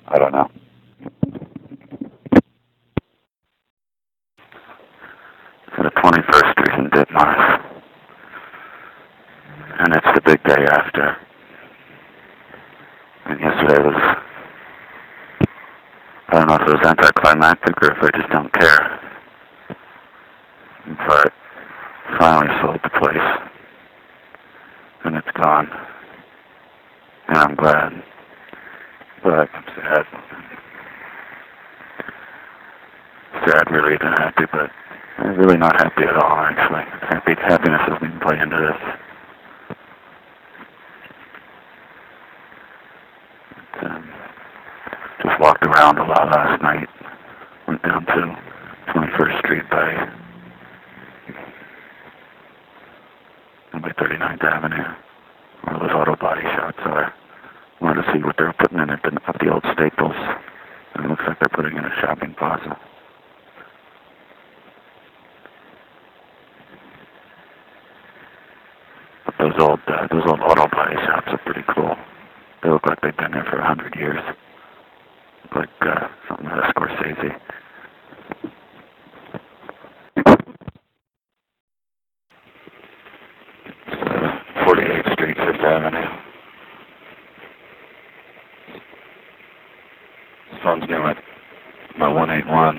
I don't know. So the 21st Street in Ditmars. And it's the big day after. And yesterday was, I don't know if it was anticlimactic or if I just don't care. But finally sold the place. And it's gone. And I'm glad. But I'm sad. Sad, relieved, and happy, but I'm really not happy at all, actually. Happiness doesn't even play into this. Just walked around a lot last night. Went down to 21st Street by 39th Avenue, where those auto body shops are. Wanted to see what they were putting in at the old Staples. And it looks like they're putting in a shopping plaza. But those old auto body shops are pretty cool. They look like they've been there for 100 years. Like something out of Scorsese. 48th Street, 5th Avenue. This phone's new at my 181.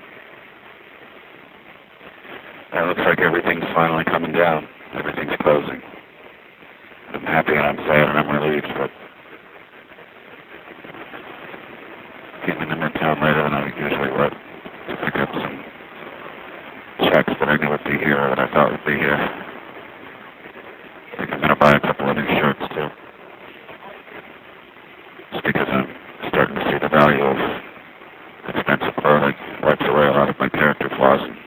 And it looks like everything's finally coming down. Everything's closing. I'm happy and I'm sad and I'm relieved, but came into Midtown later than I usually would to pick up some checks that I knew would be here or that I thought would be here. I think I'm going to buy a couple of new shirts too. Just because I'm starting to see the value of expensive clothing. Wipes away a lot of my character flaws.